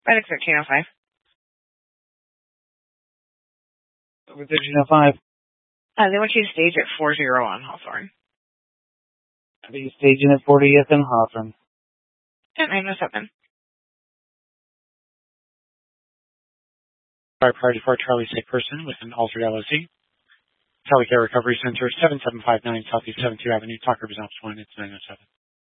Medic 1305. Over 1305. They want you to stage at 40 on Hawthorne. Are you staging at 40th and Hawthorne? At 907. Priority for Charlie sick person with an altered LOC. Charlie Care Recovery Center, 7759 Southeast 72 Avenue, Tucker, Ops 1, it's 907.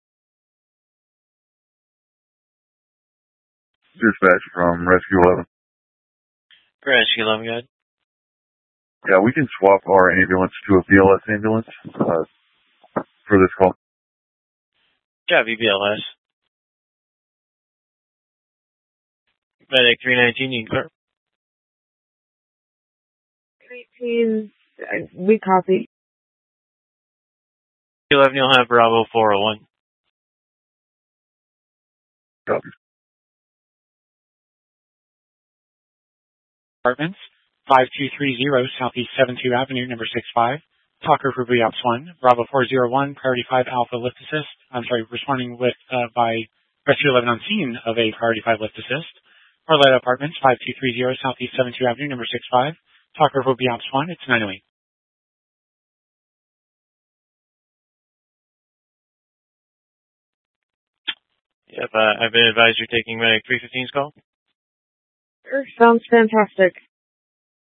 Dispatch from Rescue 11. Rescue 11, good. Yeah, we can swap our ambulance to a BLS ambulance for this call. Yeah, BLS. Medic 319, you can clear. 19, we copy. 11, you'll have Bravo 401. Copy. Apartments, 5230 Southeast 72 Avenue, number 65. Tucker for Ops 1, Bravo 401, Priority 5 Alpha Lift Assist. Responding with by Rescue 11 on scene of a Priority 5 Lift Assist. Orletta Apartments, 5230 Southeast 72 Avenue, number 65. Tucker for Ops 1, it's 908. Yep, I've been advised you're taking Medic 315's call. Sounds fantastic.